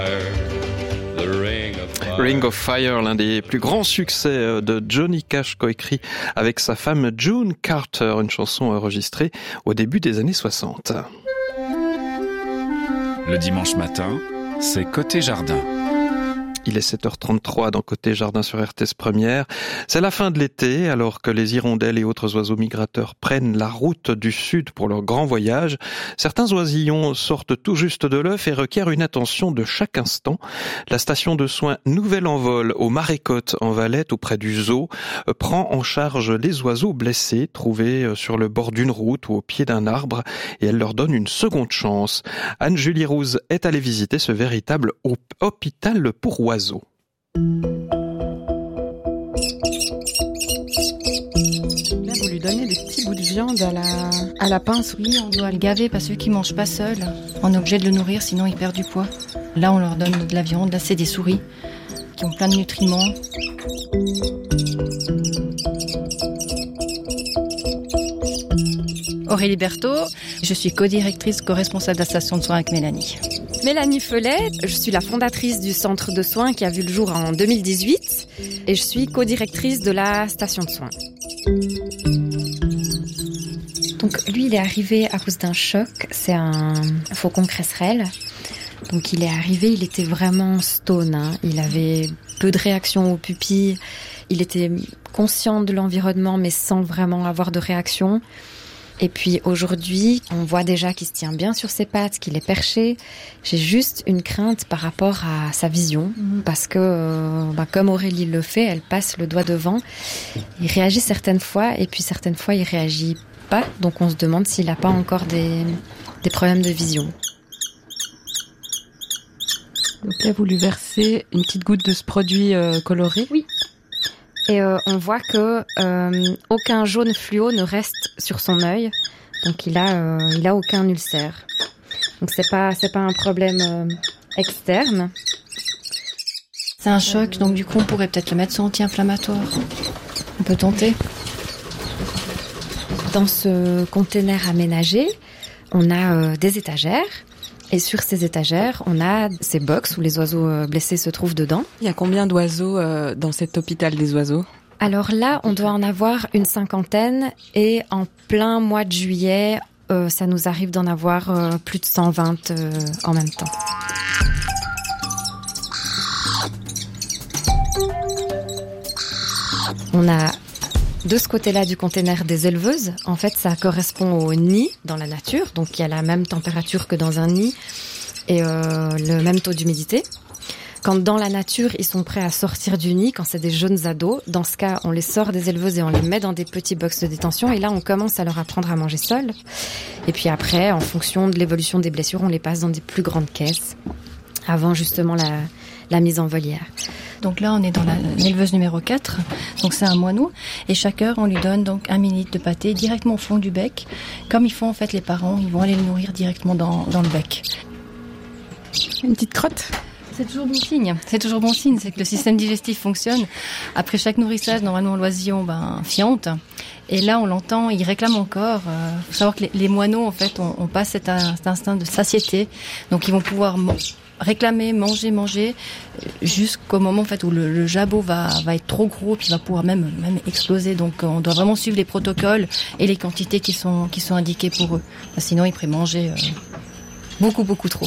Ring of Fire, l'un des plus grands succès de Johnny Cash, coécrit avec sa femme June Carter, une chanson enregistrée au début des années 60. Le dimanche matin, c'est Côté Jardin. Il est 7h33 dans Côté Jardin sur RTS Première. C'est la fin de l'été, alors que les hirondelles et autres oiseaux migrateurs prennent la route du sud pour leur grand voyage. Certains oisillons sortent tout juste de l'œuf et requièrent une attention de chaque instant. La station de soins Nouvel Envol au Marécotte en Valette, auprès du zoo, prend en charge les oiseaux blessés trouvés sur le bord d'une route ou au pied d'un arbre, et elle leur donne une seconde chance. Anne-Julie Rouz est allée visiter ce véritable hôpital pour oiseaux. Là, vous lui donnez des petits bouts de viande à la pince. Oui, on doit le gaver parce que ceux qui mangent pas seuls, on est obligé de le nourrir, sinon il perd du poids. Là, on leur donne de la viande. Là, c'est des souris qui ont plein de nutriments. Aurélie Berthaud, je suis co-directrice, co-responsable de la station de soins avec Mélanie. Mélanie Felet, je suis la fondatrice du centre de soins qui a vu le jour en 2018 et je suis co-directrice de la station de soins. Donc lui, il est arrivé à cause d'un choc, c'est un faucon cresserelle. Donc il est arrivé, il était vraiment stone, hein. Il avait peu de réaction aux pupilles, il était conscient de l'environnement mais sans vraiment avoir de réaction. Et puis aujourd'hui, on voit déjà qu'il se tient bien sur ses pattes, qu'il est perché. J'ai juste une crainte par rapport à sa vision, parce que comme Aurélie le fait, elle passe le doigt devant. Il réagit certaines fois, et puis certaines fois, il réagit pas. Donc on se demande s'il n'a pas encore des problèmes de vision. Donc là, vous lui versez une petite goutte de ce produit coloré. Oui. Et on voit que aucun jaune fluo ne reste sur son œil, donc il a aucun ulcère. Donc c'est pas un problème externe. C'est un choc, donc du coup on pourrait peut-être le mettre sous anti-inflammatoire. On peut tenter. Dans ce container aménagé, on a des étagères. Et sur ces étagères, on a ces box où les oiseaux blessés se trouvent dedans. Il y a combien d'oiseaux dans cet hôpital des oiseaux ? Alors là, on doit en avoir une 50aine et en plein mois de juillet, ça nous arrive d'en avoir plus de 120 en même temps. On a de ce côté-là du container des éleveuses. En fait, ça correspond au nid dans la nature, donc il y a la même température que dans un nid et le même taux d'humidité. Quand dans la nature, ils sont prêts à sortir du nid, quand c'est des jeunes ados, dans ce cas, on les sort des éleveuses et on les met dans des petits box de détention. Et là, on commence à leur apprendre à manger seuls. Et puis après, en fonction de l'évolution des blessures, on les passe dans des plus grandes caisses avant justement la mise en volière. Donc là, on est dans l'éleveuse numéro 4. Donc c'est un moineau. Et chaque heure, on lui donne donc 1 millilitre de pâté directement au fond du bec. Comme ils font en fait les parents, ils vont aller le nourrir directement dans le bec. Une petite crotte ? C'est toujours bon signe. C'est toujours bon signe, c'est que le système digestif fonctionne. Après chaque nourrissage, normalement l'oisillon fiente. Et là, on l'entend, il réclame encore. Faut savoir que les moineaux, en fait, ont pas cet instinct de satiété. Donc ils vont pouvoir réclamer, manger, jusqu'au moment en fait où le jabot va être trop gros, puis va pouvoir même exploser. Donc on doit vraiment suivre les protocoles et les quantités qui sont indiquées pour eux. Sinon, ils pourraient manger beaucoup trop.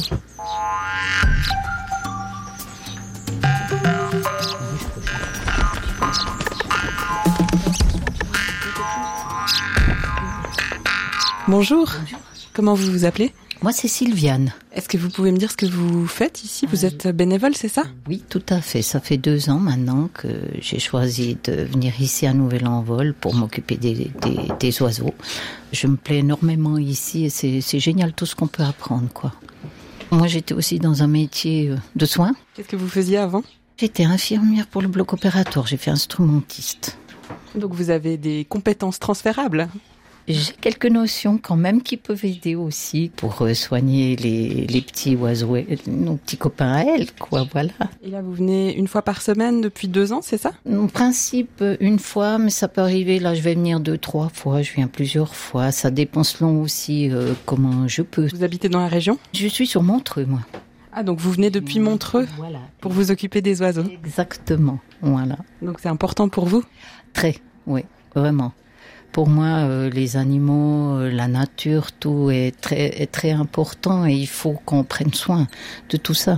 Bonjour. Comment vous vous appelez ? Moi, c'est Sylviane. Est-ce que vous pouvez me dire ce que vous faites ici ? Vous êtes bénévole, c'est ça ? Oui, tout à fait. Ça fait 2 ans maintenant que j'ai choisi de venir ici à Nouvel Envol pour m'occuper des oiseaux. Je me plais énormément ici et c'est génial tout ce qu'on peut apprendre, quoi. Moi, j'étais aussi dans un métier de soins. Qu'est-ce que vous faisiez avant ? J'étais infirmière pour le bloc opératoire. J'ai fait instrumentiste. Donc vous avez des compétences transférables ? J'ai quelques notions quand même qui peuvent aider aussi pour soigner les petits oiseaux, nos petits copains à elle, quoi, voilà. Et là, vous venez une fois par semaine depuis 2 ans, c'est ça ? En principe, une fois, mais ça peut arriver, là, je vais venir 2-3 fois, je viens plusieurs fois. Ça dépend selon aussi comment je peux. Vous habitez dans la région ? Je suis sur Montreux, moi. Ah, donc vous venez depuis Montreux Voilà. pour vous occuper des oiseaux. Exactement, voilà. Donc c'est important pour vous? Très, oui, vraiment. Pour moi, les animaux, la nature, tout est très important et il faut qu'on prenne soin de tout ça.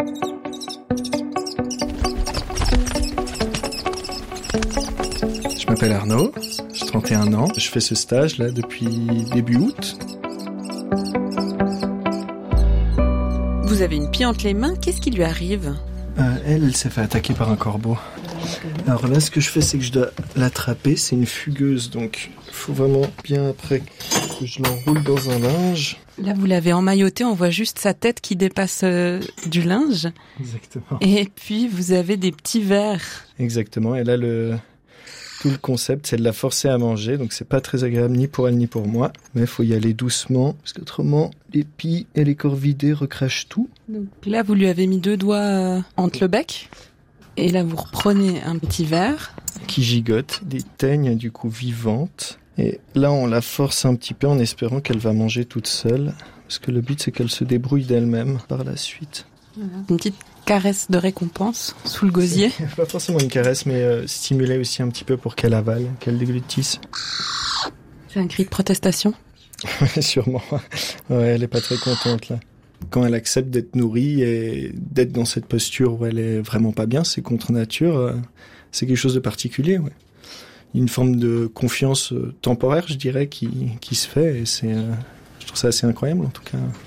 Je m'appelle Arnaud, j'ai 31 ans. Je fais ce stage là depuis début août. Vous avez une pie entre les mains, qu'est-ce qui lui arrive? Elle s'est fait attaquer par un corbeau. Alors là, ce que je fais, c'est que je dois l'attraper. C'est une fugueuse, donc il faut vraiment bien après que je l'enroule dans un linge. Là, vous l'avez emmailloté, on voit juste sa tête qui dépasse du linge. Exactement. Et puis, vous avez des petits vers. Exactement. Et là, tout le concept, c'est de la forcer à manger. Donc, c'est pas très agréable ni pour elle ni pour moi. Mais il faut y aller doucement, parce qu'autrement, les pies et les corvidés recrachent tout. Donc là, vous lui avez mis 2 doigts entre le bec. Et là, vous reprenez un petit verre. Qui gigote, des teignes du coup vivantes. Et là, on la force un petit peu en espérant qu'elle va manger toute seule. Parce que le but, c'est qu'elle se débrouille d'elle-même par la suite. Voilà. Une petite caresse de récompense sous le gosier. Pas forcément une caresse, mais stimuler aussi un petit peu pour qu'elle avale, qu'elle déglutisse. C'est un cri de protestation. Sûrement. Ouais, elle est pas très contente là. Quand elle accepte d'être nourrie et d'être dans cette posture où elle est vraiment pas bien, c'est contre nature, c'est quelque chose de particulier, ouais. Une forme de confiance temporaire, je dirais, qui se fait, et je trouve ça assez incroyable en tout cas.